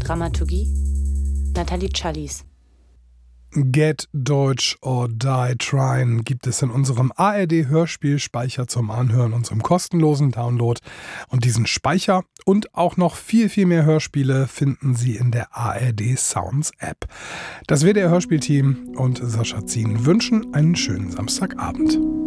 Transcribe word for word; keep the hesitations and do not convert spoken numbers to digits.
Dramaturgie Nathalie Challis. Get Deutsch or Die Tryin' gibt es in unserem A R D-Hörspielspeicher zum Anhören, unserem kostenlosen Download. Und diesen Speicher und auch noch viel, viel mehr Hörspiele finden Sie in der A R D Sounds App. Das W D R-Hörspielteam und Sascha Zien wünschen einen schönen Samstagabend.